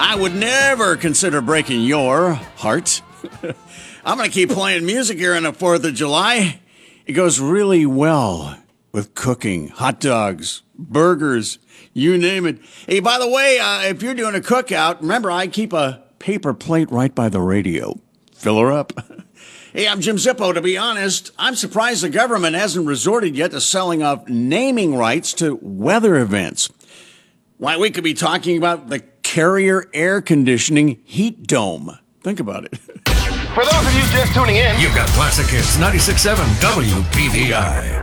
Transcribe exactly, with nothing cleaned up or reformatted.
I would never consider breaking your heart. I'm going to keep playing music here on the fourth of July. It goes really well with cooking, hot dogs, burgers, you name it. Hey, by the way, uh, if you're doing a cookout, remember I keep a paper plate right by the radio. Fill her up. Hey, I'm Jim Zippo. To be honest, I'm surprised the government hasn't resorted yet to selling off naming rights to weather events. Why, we could be talking about the Carrier Air Conditioning Heat Dome. Think about it. For those of you just tuning in, you've got Classic Hits ninety-six point seven W P V I.